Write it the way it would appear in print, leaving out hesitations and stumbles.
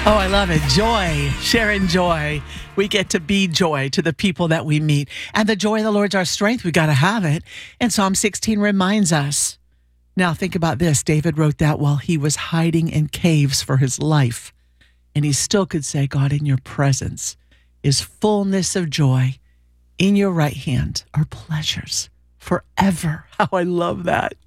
Oh, I love it. Joy, sharing joy. We get to be joy to the people that we meet. And the joy of the Lord's our strength. We got to have it. And Psalm 16 reminds us. Now think about this. David wrote that while he was hiding in caves for his life. And he still could say, God, in your presence is fullness of joy. In your right hand are pleasures forever. How I love that.